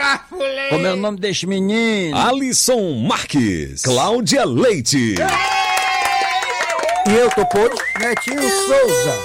Bafulê! Como é o nome desse menino? Alisson Marques, Cláudia Leite. E eu tô podre? Netinho Souza.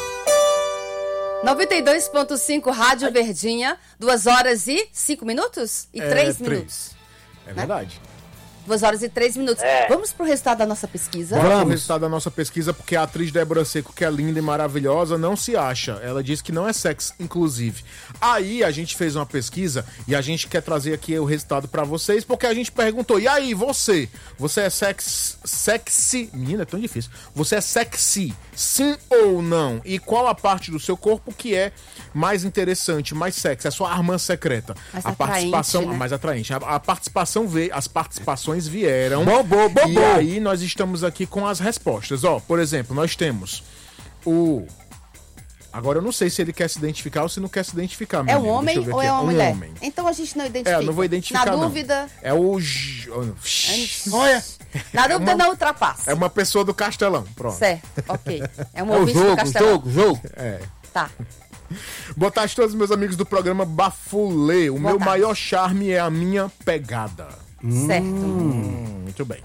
92.5 Rádio Verdinha, 2 horas e 5 minutos? E 3 minutos. É verdade. 2 horas e 3 minutos. Vamos pro resultado da nossa pesquisa? Vamos pro resultado da nossa pesquisa, porque a atriz Débora Seco, que é linda e maravilhosa, não se acha. Ela diz que não é sexy, inclusive. Aí a gente fez uma pesquisa e a gente quer trazer aqui o resultado pra vocês, porque a gente perguntou, e aí, você? Você é sexy? Menina, é tão difícil. Você é sexy, sim ou não? E qual a parte do seu corpo que é mais interessante, mais sexy? A sua arma secreta. Mais a atraente, participação, né? mais atraente. A participação veio, as participações vieram. Bobo. E aí nós estamos aqui com as respostas. Ó, por exemplo, nós temos o... Agora eu não sei se ele quer se identificar ou se não quer se identificar. É um amigo. homem Deixa eu ver ou aqui. é uma mulher? Homem. Então a gente não identifica. Eu não vou identificar, Na não. dúvida... É o... Olha, Na dúvida não ultrapassa. É uma pessoa do Castelão, pronto. Certo, ok. É um é o ouvinte do Castelão. jogo. É. Tá. Boa tarde a todos os meus amigos do programa Bafulê. O meu tarde. maior charme é a minha pegada. Certo. Muito bem.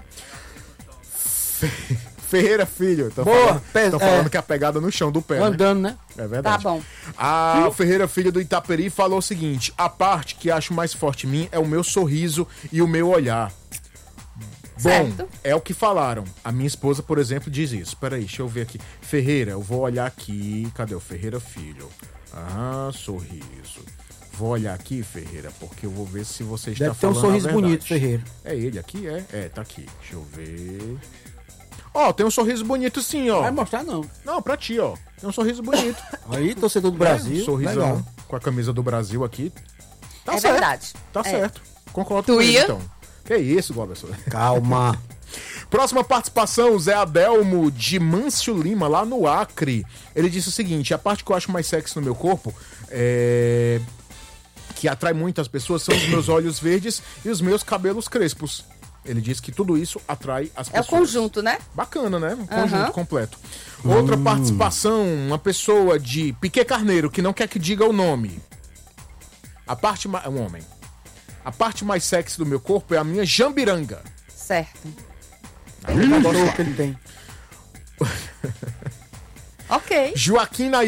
Ferreira Filho. Estão Boa, falando que a pegada no chão do pé, né? Andando, né? É verdade. Tá bom. A Ferreira Filho do Itaperi falou o seguinte: a parte que acho mais forte em mim é o meu sorriso e o meu olhar. Bom, Certo. é o que falaram. A minha esposa, por exemplo, diz isso. Peraí, deixa eu ver aqui. Ferreira, eu vou olhar aqui. Cadê o Ferreira Filho? Ah, sorriso. Vou olhar aqui, Ferreira, porque eu vou ver se você está Deve ter um falando a sorriso verdade. bonito, Ferreira. É ele aqui, é? É, tá aqui. Deixa eu ver. Ó, tem um sorriso bonito sim, ó. Não vai mostrar, não. Não, pra ti, ó. Tem um sorriso bonito. Aí, torcedor do Brasil. Um sorrisão legal. com a camisa do Brasil aqui. Tá É certo. verdade. Tá É. certo. Concordo Tu com ele, ia? então. Que isso, Goberson. Calma. Próxima participação, Zé Adelmo, de Mâncio Lima, lá no Acre. Ele disse o seguinte: a parte que eu acho mais sexy no meu corpo que atrai muito as pessoas são os meus olhos verdes e os meus cabelos crespos. Ele disse que tudo isso atrai as É o pessoas. conjunto, né? Bacana, né? Um conjunto completo. Outra participação, uma pessoa de Piquet Carneiro, que não quer que diga o nome. Um homem. A parte mais sexy do meu corpo é a minha jambiranga. Certo. O cachorro que ele tem. Ok. Joaquim